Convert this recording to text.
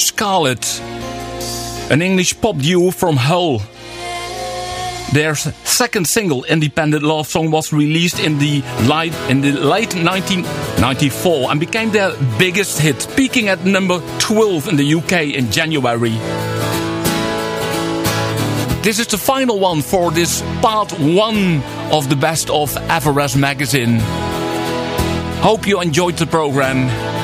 Scarlet, an English pop duo from Hull. Their second single, Independent Love Song, was released in the late 1994 and became their biggest hit, peaking at number 12 in the UK in January. This is the final one for this part 1 of the Best of Everest magazine. Hope you enjoyed the program.